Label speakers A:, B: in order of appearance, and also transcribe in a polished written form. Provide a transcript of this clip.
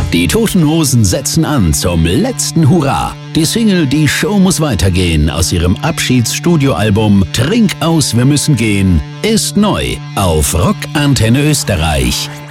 A: Die Toten Hosen setzen an zum letzten Hurra. Die Single Die Show muss weitergehen aus ihrem Abschiedsstudioalbum Trink aus, wir müssen gehen ist neu auf Rock Antenne Österreich.